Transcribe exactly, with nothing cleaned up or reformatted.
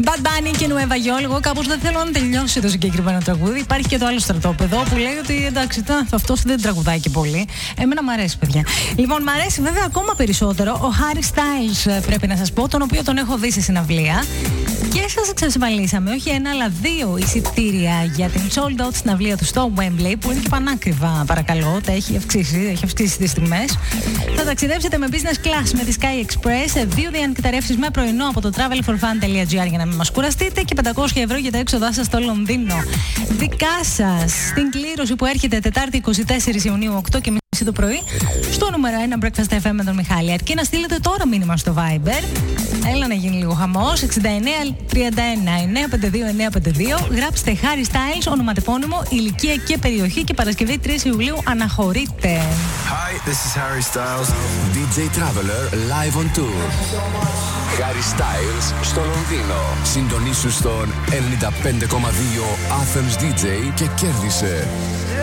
Bad Bunny και Nueva York. Εγώ κάπως δεν θέλω να τελειώσει το συγκεκριμένο τραγούδι. Υπάρχει και το άλλο στρατόπεδο που λέει ότι εντάξει, αυτό δεν τραγουδάει και πολύ. Εμένα μου αρέσει, παιδιά. Λοιπόν, μου αρέσει βέβαια ακόμα περισσότερο ο Harry Styles, πρέπει να σας πω, τον οποίο τον έχω δει σε συναυλία. Και σας εξασφαλίσαμε όχι ένα αλλά δύο εισιτήρια για την sold out συναυλία του στο Wembley, που είναι και πανάκριβα, παρακαλώ. Τα έχει αυξήσει, έχει αυξήσει τις τιμές. Θα ταξιδέψετε με business class με τη Sky Express, δύο διανυκτερεύσεις με πρωινό από το travel for fun dot gr για να μην μας κουραστείτε και πεντακόσια ευρώ για τα έξοδά σας στο Λονδίνο. Δικά σας στην κλήρωση που έρχεται Τετάρτη εικοστή τέταρτη Ιουνίου, οκτώ και μισή το πρωί, στο νούμερο ένα Breakfast εφ εμ με τον Μιχάλη. Αρκεί να στείλετε τώρα μήνυμα στο Viber. Έλα να γίνει λίγο χαμός. εξήντα εννέα τριάντα ένα εννιακόσια πενήντα δύο εννιακόσια πενήντα δύο. Γράψτε Harry Styles, ονοματεπώνυμο, ηλικία και περιοχή και Παρασκευή τρεις Ιουλίου αναχωρείτε. Hi, this is Harry Styles. ντι τζέι Traveler live on tour. Harry Styles στο Λονδίνο. Συντονίσου στον ενενήντα πέντε κόμμα δύο Athens ντι τζέι και κέρδισε